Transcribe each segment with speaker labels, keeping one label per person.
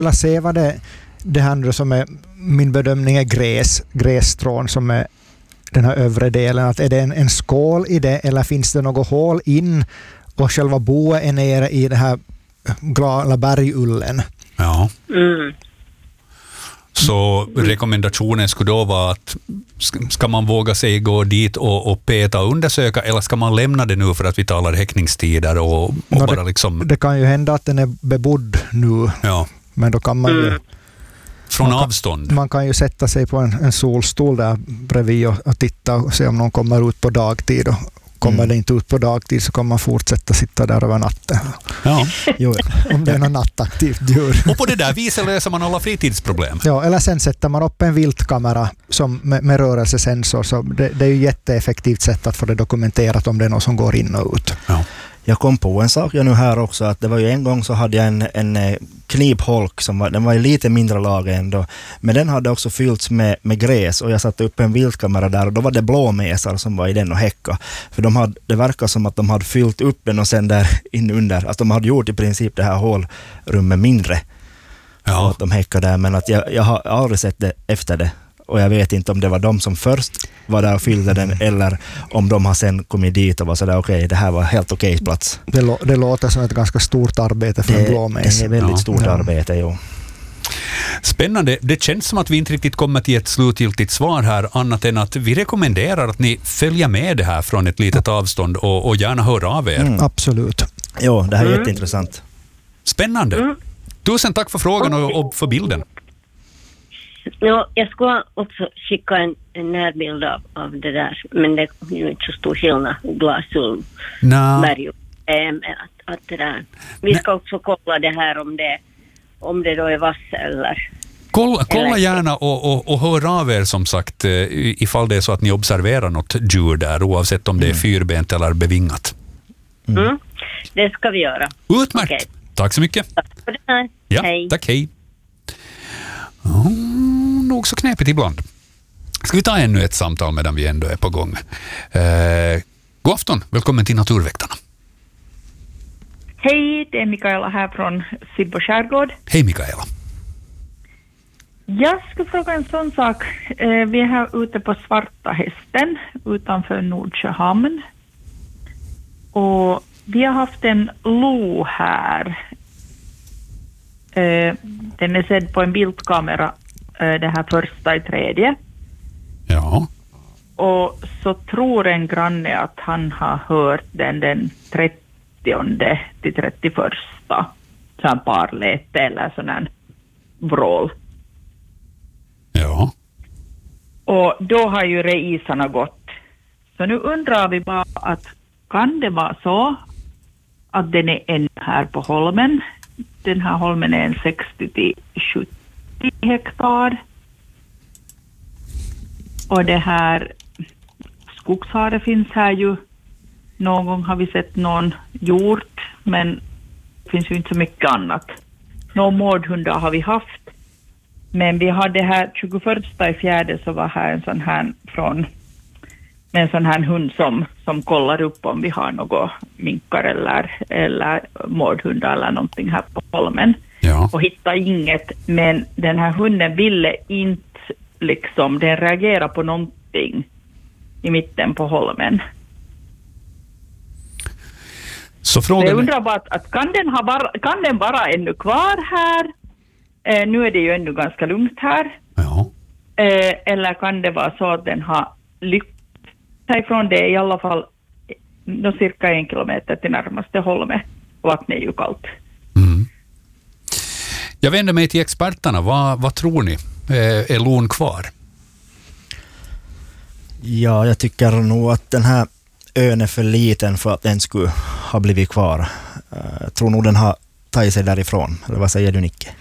Speaker 1: vilja se vad det här nu som är min bedömning är grässtrån som är den här övre delen. Att är det en skål i det eller finns det något hål in och själva boet är nere i det här bergullen?
Speaker 2: Ja. Så rekommendationen skulle då vara att ska man våga sig gå dit och peta och undersöka, eller ska man lämna det nu för att vi talar häckningstider och bara liksom...
Speaker 1: Det kan ju hända att den är bebodd nu, men då kan man ju...
Speaker 2: Från avstånd.
Speaker 1: Man kan ju sätta sig på en solstol där bredvid och titta och se om någon kommer ut på dagtid, och kommer det inte ut på dagtid så kommer man fortsätta sitta där över natten.
Speaker 2: Ja.
Speaker 1: Jo, om det är något nattaktivt djur.
Speaker 2: Och på det där viset löser man alla fritidsproblem.
Speaker 1: Ja, eller sen sätter man upp en viltkamera som med rörelsesensor, så det är ju jätteeffektivt sätt att få det dokumenterat om det är någon som går in och ut.
Speaker 2: Ja.
Speaker 3: Jag kom på en sak nu här också, att det var ju en gång så hade jag en knipholk den var i lite mindre lag ändå, men den hade också fyllts med gräs, och jag satte upp en viltkamera där och då var det blåmesar som var i den och häcka, för det verkar som att de hade fyllt upp den och sen där inunder, att de hade gjort i princip det här hålrummet mindre. Ja. Och att de häckade där, men att jag har aldrig sett det efter det. Och jag vet inte om det var de som först var där och fyllde den, eller om de har sen kommit dit och var sådär okej, det här var helt okej plats.
Speaker 1: Det låter som ett ganska stort arbete för en blåmes.
Speaker 3: Det är väldigt stort arbete, jo.
Speaker 2: Spännande. Det känns som att vi inte riktigt kommer till ett slutgiltigt svar här, annat än att vi rekommenderar att ni följer med det här från ett litet avstånd och gärna hör av er.
Speaker 1: Absolut.
Speaker 3: Jo, det här är jätteintressant.
Speaker 2: Spännande. Tusen tack för frågan och för bilden.
Speaker 4: Ja, jag ska också skicka en närbild av det där, men det är ju inte så stor skillnad, Glasulm, berg. Att det där. Vi ska också kolla det här om det då är vass eller...
Speaker 2: Kolla gärna och hör av er som sagt ifall det är så att ni observerar något djur där, oavsett om det är fyrbent eller bevingat.
Speaker 4: Det ska vi göra.
Speaker 2: Utmärkt. Okay. Tack så mycket.
Speaker 4: Tack för det här.
Speaker 2: Ja,
Speaker 4: hej.
Speaker 2: Tack, hej. Nog så knepigt ibland. Ska vi ta ännu ett samtal medan vi ändå är på gång? God afton, välkommen till Naturväktarna.
Speaker 5: Hej, det är Mikaela här från Sibbo skärgård.
Speaker 2: Hej Mikaela.
Speaker 5: Jag ska fråga en sån sak. Vi är här ute på Svarta hästen utanför Nordsjöhamn. Och vi har haft en lo här. Den är sedd på en bildkamera det här första i tredje.
Speaker 2: Ja.
Speaker 5: Och så tror en granne att han har hört den 30 till 31 sån parläte eller sån här vrål.
Speaker 2: Ja.
Speaker 5: Och då har ju reisarna gått. Så nu undrar vi bara att kan det vara så att den är en här på holmen? Den här holmen är en 60 till 70 hektar. Och det här skogshare finns här ju. Någon gång har vi sett någon hjort, men det finns ju inte så mycket annat. Några mårdhundar har vi haft. Men vi hade här 21/4 så var här en sån här med en sån här hund som kollar upp om vi har några minkar eller mårdhundar eller någonting här på holmen.
Speaker 2: Ja.
Speaker 5: Och hittade inget, men den här hunden ville inte liksom, den reagerar på någonting i mitten på holmen.
Speaker 2: Så frågan...
Speaker 5: Jag undrar bara att kan den vara ännu kvar här? Nu är det ju ännu ganska lugnt här.
Speaker 2: Ja.
Speaker 5: Eller kan det vara så att den har lyckats ifrån det i alla fall cirka 1 kilometer till närmaste holme. Vattnet är ju kallt.
Speaker 2: Mm. Jag vänder mig till experterna. Vad tror ni? Är lon kvar?
Speaker 3: Ja, jag tycker nog att den här ön är för liten för att den skulle ha blivit kvar. Jag tror nog den har tagit sig därifrån. Eller vad säger du, Nicke?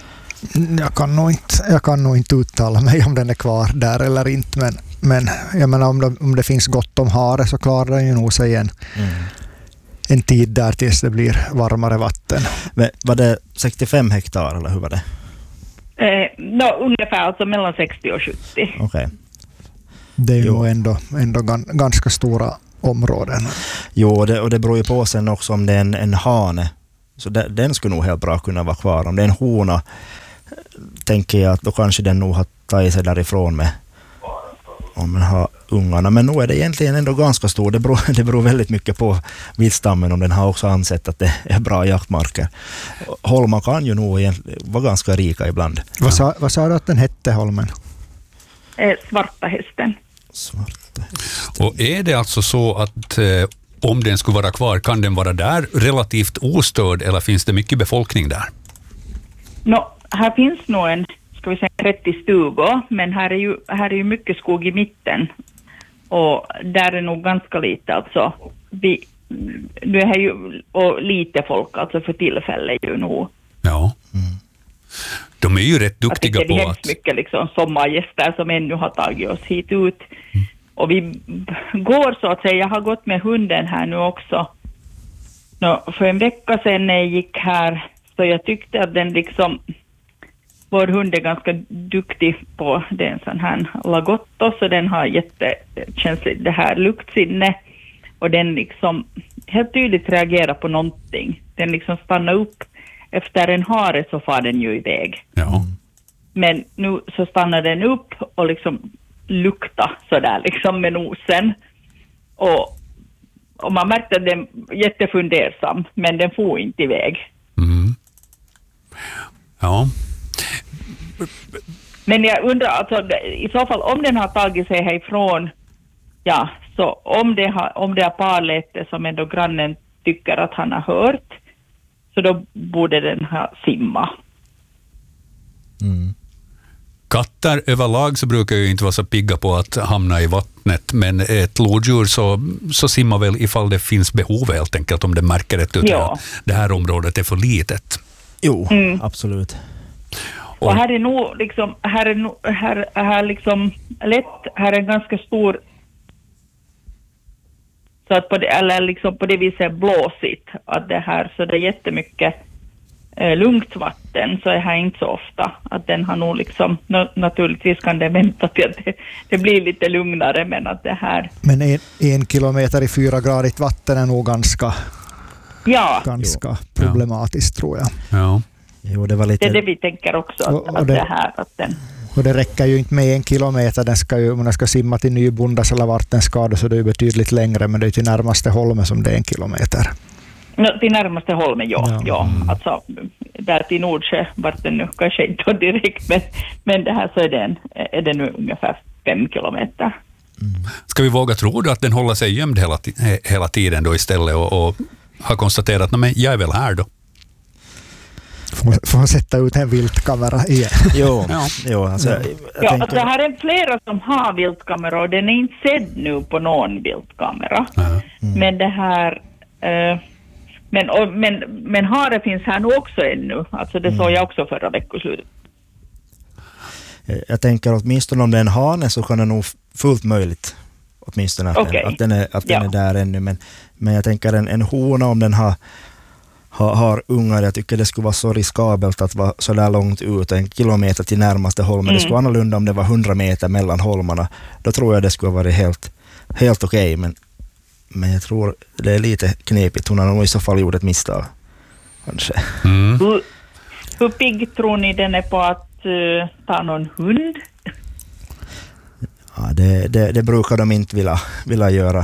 Speaker 1: Jag kan nog inte uttala mig om den är kvar där eller inte, men jag menar om det finns gott om hare så klarar den ju nog sig en tid där tills det blir varmare vatten.
Speaker 3: Men var det 65 hektar eller hur var det?
Speaker 5: Ungefär alltså mellan 60 och 70.
Speaker 3: Okay.
Speaker 1: Det är ju nog ändå ganska stora områden.
Speaker 3: Jo, och det beror ju på sen också om det är en hane Så den skulle nog helt bra kunna vara kvar. Om det är en hona, tänker jag att då kanske den nog har tagit sig därifrån med om man har ungarna. Men nu är det egentligen ändå ganska stor. Det beror väldigt mycket på viltstammen om den har också ansett att det är bra jaktmarker. Holmar kan ju nog vara ganska rika ibland.
Speaker 1: Vad sa du att den hette, holmen?
Speaker 5: Svarta hästen.
Speaker 3: Svarta hästen.
Speaker 2: Och är det alltså så att om den skulle vara kvar, kan den vara där relativt ostörd eller finns det mycket befolkning där?
Speaker 5: Här finns nog 30 stugor, men här är ju mycket skog i mitten. Och där är nog ganska lite, alltså. Nu är ju och lite folk, alltså för tillfället ju nog.
Speaker 2: Ja. De är ju rätt duktiga på att...
Speaker 5: Det är hemskt mycket liksom sommargäster som ännu har tagit oss hit ut. Och vi går så att säga, jag har gått med hunden här nu också. För en vecka sedan när jag gick här, så jag tyckte att den liksom... Vår hund är ganska duktig på den sån här lagotto, så den har jättekänsligt det här luktsinne. Och den liksom helt tydligt reagerar på någonting. Den liksom stannar upp. Efter en hare så far den ju iväg.
Speaker 2: Ja.
Speaker 5: Men nu så stannar den upp och liksom luktar sådär liksom med nosen. Och man märkte att den är jättefundersam, men den får inte iväg.
Speaker 2: Mm. Ja.
Speaker 5: Men jag undrar, alltså, i så fall om den har tagit sig härifrån, ja, så om det är parläte som ändå grannen tycker att han har hört, så då borde den ha simma.
Speaker 3: Mm.
Speaker 2: Katter överlag så brukar ju inte vara så pigga på att hamna i vattnet, men ett lodjur så simmar väl ifall det finns behov helt enkelt, om det märker att det här området är för litet.
Speaker 3: Jo, absolut.
Speaker 5: Och här är nog liksom, här liksom lätt, här är en ganska stor, så att på det viset blåsigt att det här, så det är jättemycket lugnt vatten, så är här inte så ofta att den har nog liksom, naturligtvis kan det vänta till att det blir lite lugnare, men att det här... Men
Speaker 1: 1 kilometer i 4-gradigt vatten är nog ganska problematiskt, tror jag.
Speaker 2: Ja.
Speaker 3: Jo, det är
Speaker 5: det vi tänker också, att det här... Att den...
Speaker 1: Och det räcker ju inte med 1 kilometer, om den ska simma till Nybondas eller vart den ska, så det är betydligt längre, men det är till närmaste holme som det är 1 kilometer.
Speaker 5: Till närmaste holme, ja. Alltså, där till Nordsjö, vart den nu kanske inte direkt, men det här så är det nu ungefär 5 kilometer.
Speaker 2: Ska vi våga tro då att den håller sig gömd hela tiden då istället och har konstaterat att jag är väl här då?
Speaker 1: Får man sätta ut en viltkamera igen?
Speaker 3: Jo, alltså,
Speaker 5: alltså här är flera som har viltkamera och den är inte sedd nu på någon viltkamera. Men det här... Men hare finns här nu också ännu. Alltså det såg jag också förra veckoslutet.
Speaker 3: Jag tänker åtminstone om det är en hane så kan det nog fullt möjligt. Åtminstone att den är där ännu. Men jag tänker en hona, om den har ungar, jag tycker det skulle vara så riskabelt att vara så där långt ut, 1 kilometer till närmaste holmen. Det skulle vara annorlunda om det var 100 meter mellan holmarna. Då tror jag det skulle vara helt okej. Men jag tror det är lite knepigt. Hon har nog i så fall gjort ett misstag. Kanske.
Speaker 5: Hur pigg tror ni den är på att ta någon hund?
Speaker 3: Ja, det brukar de inte vilja göra.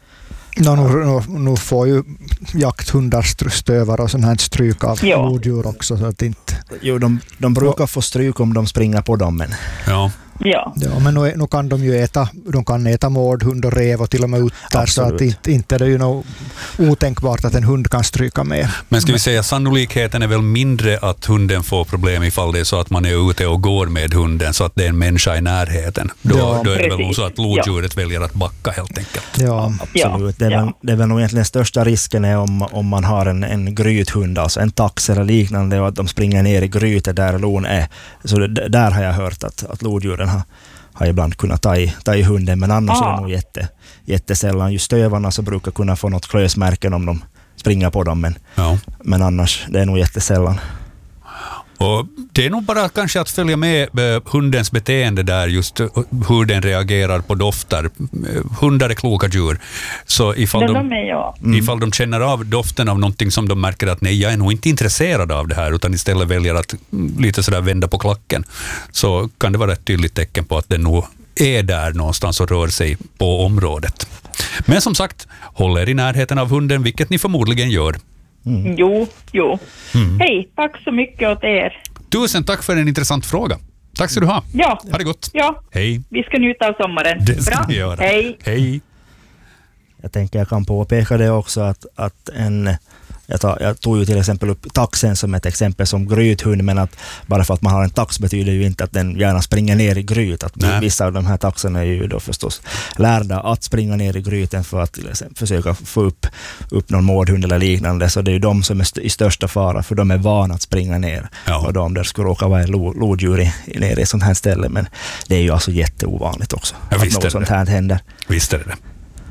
Speaker 1: Nu får ju jakthundar stövar och sån här stryk av lodjur också. Så att inte...
Speaker 3: Jo, de brukar få stryk om de springer på dem. Men...
Speaker 5: Ja,
Speaker 1: men nu kan de ju äta mårdhund och rev och till och med utter, så att inte är det ju något otänkbart att en hund kan stryka med.
Speaker 2: Men ska vi säga sannolikheten är väl mindre att hunden får problem ifall det är så att man är ute och går med hunden så att det är en människa i närheten. Då är det väl nog så att lodjuret väljer att backa helt enkelt.
Speaker 1: Ja,
Speaker 3: absolut. Det är väl nog egentligen största risken är om man har en grythund, alltså en tax eller liknande, och att de springer ner i grytet där lon är. Så där har jag hört att lodjuren har ibland kunnat ta i hunden, men annars är det nog jättesällan. Just stövarna så brukar kunna få något klösmärken om de springer på dem, men annars det är nog jättesällan.
Speaker 2: Och det är nog bara kanske att följa med hundens beteende där, just hur den reagerar på dofter. Hundar är kloka djur. Så ifall de känner av doften av någonting som de märker att nej, jag är nog inte intresserad av det här, utan istället väljer att lite sådär vända på klacken, så kan det vara ett tydligt tecken på att den nog är där någonstans och rör sig på området. Men som sagt, håll er i närheten av hunden, vilket ni förmodligen gör.
Speaker 5: Jo. Hej, tack så mycket åt er.
Speaker 2: Tusen tack för en intressant fråga. Tack ska du ha.
Speaker 5: Ja.
Speaker 2: Ha det gott.
Speaker 5: Ja.
Speaker 2: Hej.
Speaker 5: Vi ska njuta av sommaren.
Speaker 2: Det ska
Speaker 5: Bra.
Speaker 2: vi göra.
Speaker 5: Hej.
Speaker 3: Jag tänker jag kan påpeka det också att jag tog ju till exempel upp taxen som ett exempel som grythund, men att bara för att man har en tax betyder ju inte att den gärna springer ner i gryt. Att vissa av de här taxarna är ju då förstås lärda att springa ner i gryten för att till exempel försöka få upp någon mårdhund eller liknande, så det är ju de som är i största fara, för de är vana att springa ner. Och de där skulle råka vara en lodjur nere i ett sånt här ställe, men det är ju alltså jätteovanligt också att något sånt här händer.
Speaker 2: Visst är det.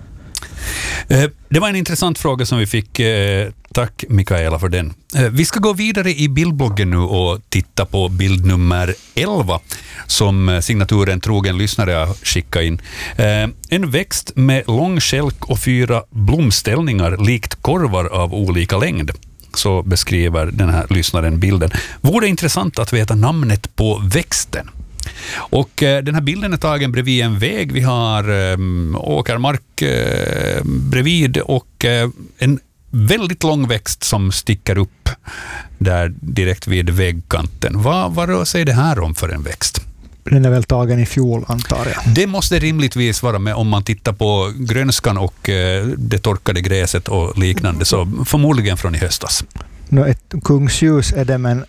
Speaker 2: Det var en intressant fråga som vi fick. Tack Mikaela för den. Vi ska gå vidare i bildbloggen nu och titta på bild nummer 11 som signaturen trogen lyssnare har skickat in. En växt med lång skälk och 4 blomställningar likt korvar av olika längd. Så beskriver den här lyssnaren bilden. Vore intressant att veta namnet på växten. Och den här bilden är tagen bredvid en väg. Vi har åkermark bredvid och en väldigt lång växt som sticker upp där direkt vid vägkanten. Vad rör sig det här om för en växt?
Speaker 1: Den är väl tagen i fjol, antar jag.
Speaker 2: Det måste rimligtvis vara med om man tittar på grönskan och det torkade gräset och liknande, så förmodligen från i höstas.
Speaker 1: Ett kungsljus är det, men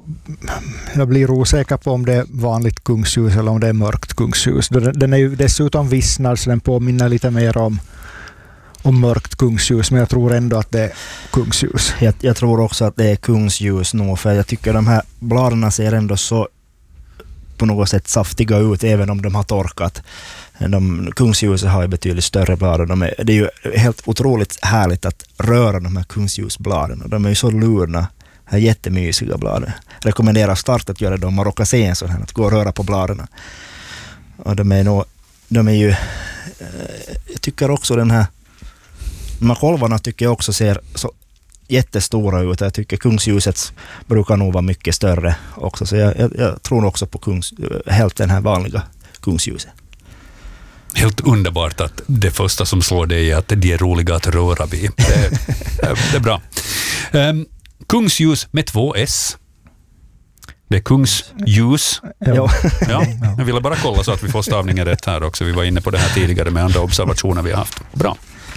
Speaker 1: jag blir osäker på om det är vanligt kungsljus eller om det är mörkt kungsljus. Den är ju dessutom vissnad, så den påminner lite mer om mörkt kungsljus, men jag tror ändå att det är kungsljus.
Speaker 3: Jag tror också att det är kungsljus nog, för jag tycker de här bladen ser ändå så på något sätt saftiga ut, även om de har torkat. Kungsljuset har ju betydligt större blad. Det är ju helt otroligt härligt att röra de här kungsljusbladen. De är ju så lurna, här jättemysiga bladen. Rekommenderar starkt att göra det om man råkar se en sån här, att gå och röra på bladen. Och de är ju jag tycker också de här kolvarna tycker jag också ser så jättestora ut. Jag tycker kungsljuset brukar nog vara mycket större också, så jag tror också på helt den här vanliga kungsljuset.
Speaker 2: Helt underbart att det första som slår dig är att de är roliga att röra vid. Det är bra. Kungsljus med 2 S. Det är kungsljus.
Speaker 1: Ja.
Speaker 2: Ja, jag ville bara kolla så att vi får stavningen rätt här också. Vi var inne på det här tidigare med andra observationer vi har haft. Bra.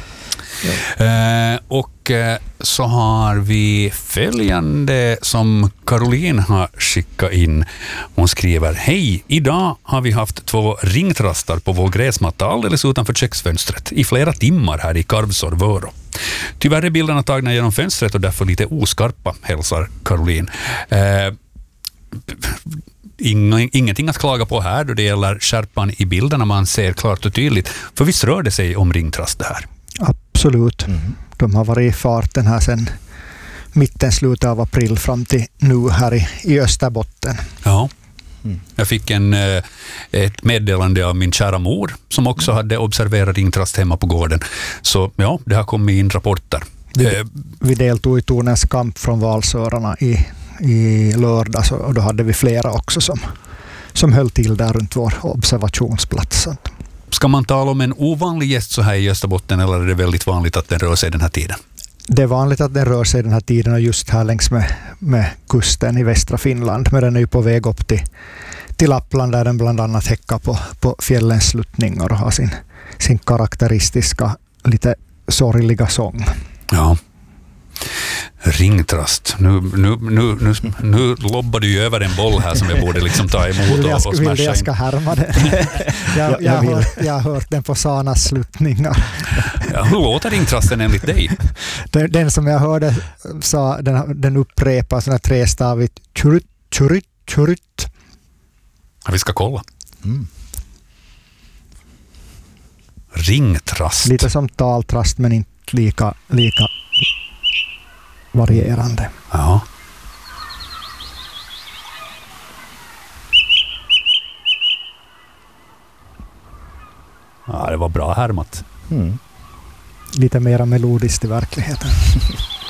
Speaker 2: Och så har vi följande som Caroline har skickat in. Hon skriver: hej, idag har vi haft 2 ringtrastar på vår gräsmatta alldeles utanför köksfönstret i flera timmar här i Karvsor-Vörå. Tyvärr är bilderna tagna genom fönstret och därför lite oskarpa, hälsar Caroline. Ingenting att klaga på här då det gäller skärpan i bilderna, man ser klart och tydligt, för visst rör det sig om ringtrast det här.
Speaker 1: Absolut. De har varit i farten här sedan slutet av april fram till nu här i Österbotten.
Speaker 2: Ja. Jag fick ett meddelande av min kära mor som också hade observerat ringtrast hemma på gården. Så ja, det har kommit in rapporter.
Speaker 1: Vi deltog i Tornens kamp från Valsörarna i lördags, och då hade vi flera också som höll till där runt vår observationsplats.
Speaker 2: Ska man tala om en ovanlig gäst så här i Österbotten, eller är det väldigt vanligt att den rör sig den här tiden?
Speaker 1: Det är vanligt att den rör sig den här tiden, och just här längs med kusten i västra Finland. Men den är ju på väg upp till Lappland, där den bland annat häckar på fjällens sluttningar och har sin karaktäristiska, lite sorgliga sång.
Speaker 2: Ja. Ringtrast. Nu lobbar du ju över en boll här som jag borde liksom ta emot och smasha in.
Speaker 1: Jag ska härma den. jag har hört den på Sanas sluttningar.
Speaker 2: Ja, hur låter ringtrasten enligt dig?
Speaker 1: Den som jag hörde sa, den upprepar sådana trestavigt tjurut, tjurut, tjurut.
Speaker 2: Ja, vi ska kolla. Ringtrast.
Speaker 1: Lite som taltrast, men inte lika varierande.
Speaker 2: Ja. bra härmat.
Speaker 1: Lite mera melodiskt i verkligheten.